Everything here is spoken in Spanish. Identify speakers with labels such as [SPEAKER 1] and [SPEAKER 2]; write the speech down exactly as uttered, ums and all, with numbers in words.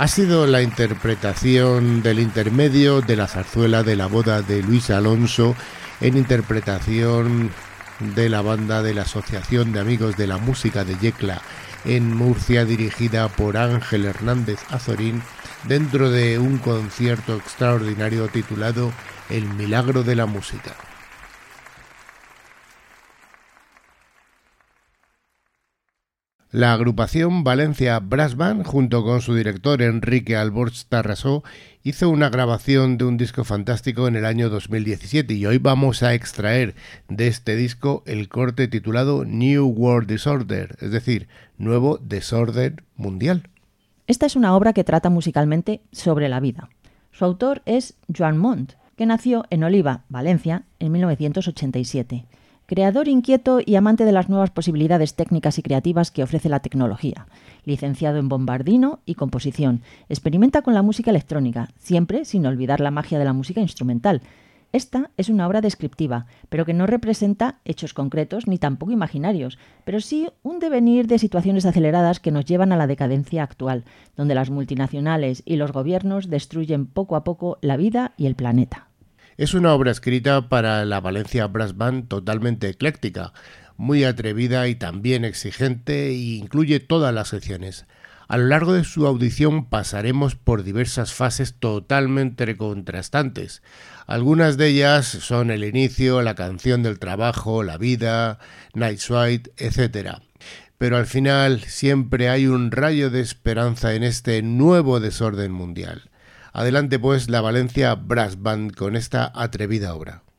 [SPEAKER 1] Ha sido la interpretación del intermedio de la zarzuela de la boda de Luis Alonso en interpretación de la banda de la Asociación de Amigos de la Música de Yecla en Murcia, dirigida por Ángel Hernández Azorín, dentro de un concierto extraordinario titulado El Milagro de la Música. La agrupación Valencia Brass Band, junto con su director Enrique Alborch Tarrasó, hizo una grabación de un disco fantástico en el año dos mil diecisiete y hoy vamos a extraer de este disco el corte titulado New World Disorder, es decir, Nuevo Desorden Mundial.
[SPEAKER 2] Esta es una obra que trata musicalmente sobre la vida. Su autor es Joan Mont, que nació en Oliva, Valencia, en mil novecientos ochenta y siete. Creador inquieto y amante de las nuevas posibilidades técnicas y creativas que ofrece la tecnología. Licenciado en bombardino y composición, experimenta con la música electrónica, siempre sin olvidar la magia de la música instrumental. Esta es una obra descriptiva, pero que no representa hechos concretos ni tampoco imaginarios, pero sí un devenir de situaciones aceleradas que nos llevan a la decadencia actual, donde las multinacionales y los gobiernos destruyen poco a poco la vida y el planeta.
[SPEAKER 1] Es una obra escrita para la Valencia Brass Band totalmente ecléctica, muy atrevida y también exigente, e incluye todas las secciones. A lo largo de su audición pasaremos por diversas fases totalmente contrastantes. Algunas de ellas son el inicio, la canción del trabajo, la vida, Night Swipe, etcétera. Pero al final siempre hay un rayo de esperanza en este nuevo desorden mundial. Adelante pues la Valencia Brass Band con esta atrevida obra.